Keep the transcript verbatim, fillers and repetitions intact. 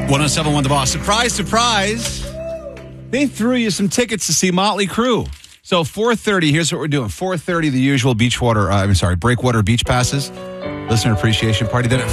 one oh seven point one The Boss. Surprise, surprise. They threw you some tickets to see Motley Crue. So four thirty, here's what we're doing. four thirty, the usual Beachwater, uh, I'm sorry, Breakwater Beach Passes. Listener Appreciation Party. Then at